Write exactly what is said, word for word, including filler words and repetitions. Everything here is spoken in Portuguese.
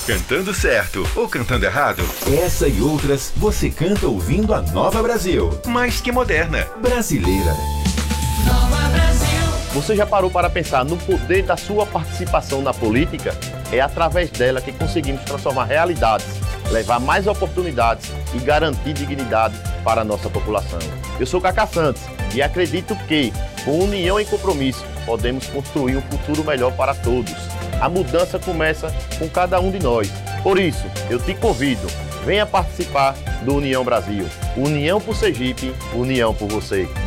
Cantando certo ou cantando errado? Essa e outras você canta ouvindo a Nova Brasil. Mais que moderna, brasileira. Nova Brasil. Você já parou para pensar no poder da sua participação na política? É através dela que conseguimos transformar realidades, levar mais oportunidades e garantir dignidade para a nossa população. Eu sou Cacá Santos e acredito que, com união e compromisso, podemos construir um futuro melhor para todos. A mudança começa com cada um de nós. Por isso, eu te convido, venha participar do União Brasil. União por Sergipe, união por você.